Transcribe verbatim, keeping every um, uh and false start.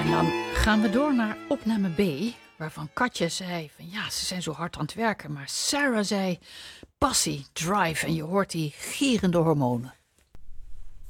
En dan gaan we door naar opname B, waarvan Katja zei van ja, ze zijn zo hard aan het werken. Maar Sarah zei passie, drive en je hoort die gierende hormonen.